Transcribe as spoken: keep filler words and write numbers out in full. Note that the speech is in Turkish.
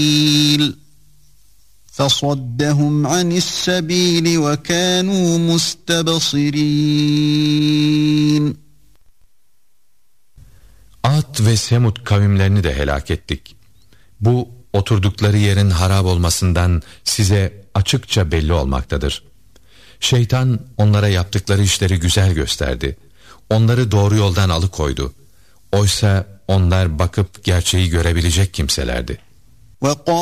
فَصَدَّهُمْ عَنِ السَّبِيلِ وَكَانُوا مُسْتَبْصِرِينَ. Ad ve Semud kavimlerini de helak ettik. Bu oturdukları yerin harap olmasından size açıkça belli olmaktadır. Şeytan onlara yaptıkları işleri güzel gösterdi. Onları doğru yoldan alıkoydu. Oysa onlar bakıp gerçeği görebilecek kimselerdi.